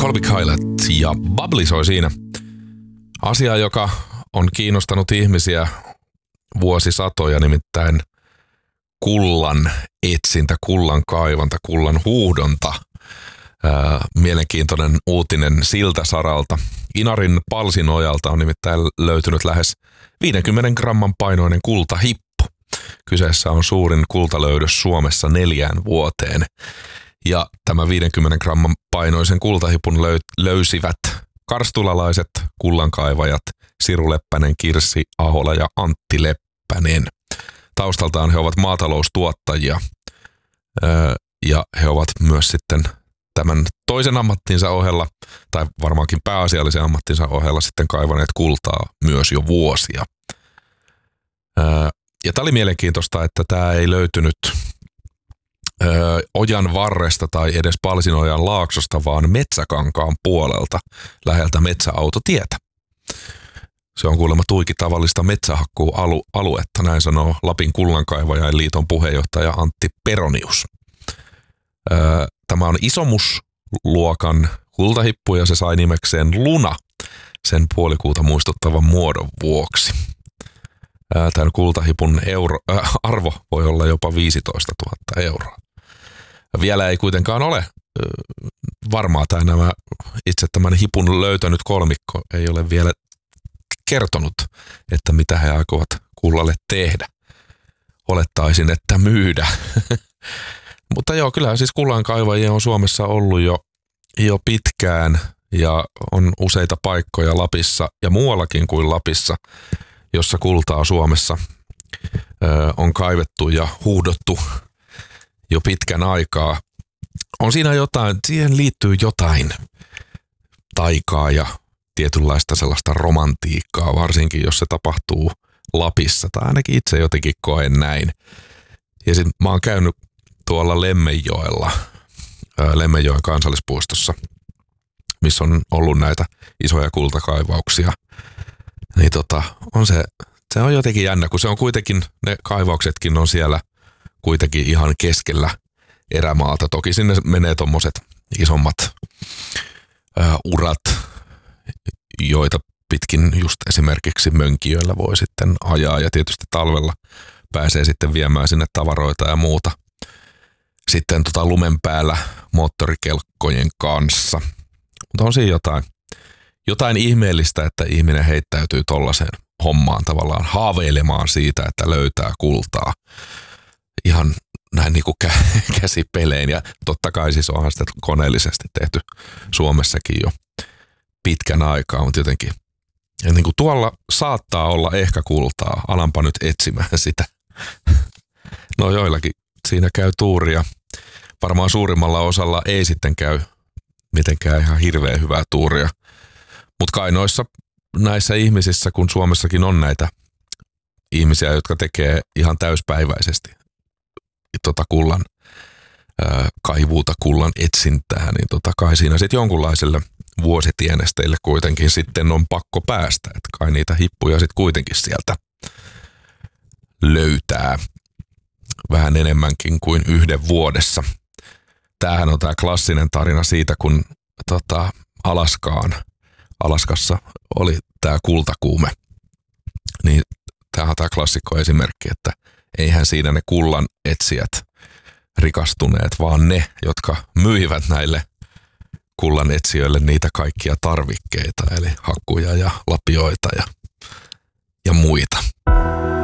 Colby Kylet ja Bubbly soi siinä. Asia, joka on kiinnostanut ihmisiä vuosisatoja, nimittäin kullan etsintä, kullan kaivanta, kullan huuhdonta. Mielenkiintoinen uutinen siltä saralta. Inarin Palsinojalta on nimittäin löytynyt lähes 50 gramman painoinen kultahippu. Kyseessä on suurin kultalöydös Suomessa 4 vuoteen. Ja tämä 50 gramman painoisen kultahipun löysivät karstulalaiset kullankaivajat Siru Leppänen, Kirsi Ahola ja Antti Leppänen. Taustaltaan he ovat maataloustuottajia ja he ovat myös sitten tämän toisen ammattinsa ohella, tai varmaankin pääasiallisen ammattinsa ohella sitten kaivaneet kultaa myös jo vuosia. Ja tämä oli mielenkiintoista, että tämä ei löytynyt ojan varresta tai edes Palsinojan laaksosta, vaan Metsäkankaan puolelta läheltä metsäautotietä. Se on kuulemma tuiki tavallista metsähakkuualuetta, näin sanoo Lapin Kullankaivajain liiton puheenjohtaja Antti Peronius. Tämä on isomusluokan kultahippu ja se sai nimekseen Luna sen puolikuuta muistuttavan muodon vuoksi. Tämän kultahipun arvo voi olla jopa 15 000 euroa. Vielä ei kuitenkaan ole varmaa itse tämän hipun löytänyt kolmikko ei ole vielä kertonut, että mitä he aikovat kullalle tehdä. Olettaisin, että myydä. Mutta joo, kyllähän siis kullankaivajia on Suomessa ollut jo pitkään ja on useita paikkoja Lapissa ja muuallakin kuin Lapissa, jossa kultaa Suomessa on kaivettu ja huuhdottu jo pitkän aikaa. On siinä jotain, siihen liittyy jotain taikaa ja tietynlaista sellaista romantiikkaa, varsinkin jos se tapahtuu Lapissa, tai ainakin itse jotenkin koen näin. Ja sitten mä oon käynyt tuolla Lemmenjoella, Lemmenjoen kansallispuistossa, missä on ollut näitä isoja kultakaivauksia. Niin se on jotenkin jännä, kun se on kuitenkin, ne kaivauksetkin on siellä kuitenkin ihan keskellä erämaata. Toki sinne menee tommoset isommat urat, joita pitkin just esimerkiksi Mönkijöllä voi sitten ajaa ja tietysti talvella pääsee sitten viemään sinne tavaroita ja muuta. Sitten lumen päällä moottorikelkkojen kanssa. Mutta on siinä jotain ihmeellistä, että ihminen heittäytyy tollaiseen hommaan tavallaan haaveilemaan siitä, että löytää kultaa. Ihan näin niin kuin käsipelein ja totta kai siis onhan sitä koneellisesti tehty Suomessakin jo pitkän aikaa, mutta jotenkin ja niin kuin tuolla saattaa olla ehkä kultaa, alanpa nyt etsimään sitä. No joillakin siinä käy tuuria. Varmaan suurimmalla osalla ei sitten käy mitenkään ihan hirveän hyvää tuuria. Mutta kai näissä ihmisissä, kun Suomessakin on näitä ihmisiä, jotka tekee ihan täyspäiväisesti kullan kaivuuta, kullan etsintää, niin kai siinä sitten jonkunlaiselle vuositienesteille kuitenkin sitten on pakko päästä. Että kai niitä hippuja sitten kuitenkin sieltä löytää vähän enemmänkin kuin 1 vuodessa. Tämähän on tämä klassinen tarina siitä, kun Alaskassa oli tämä kultakuume. Niin tämähän on tämä klassikko esimerkki, että eihän siinä ne kullan etsijät rikastuneet, vaan ne, jotka myivät näille kullan etsijöille niitä kaikkia tarvikkeita, eli hakkuja ja lapioita ja